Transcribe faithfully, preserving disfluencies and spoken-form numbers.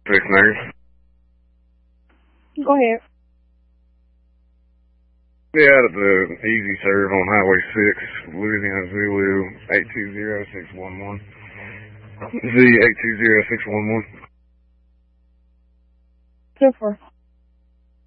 Six nurse. Go ahead. Yeah, out of the Easy Serve on Highway six, Louisiana Zulu eight two zero six one one. Z eight two zero six one one. Super.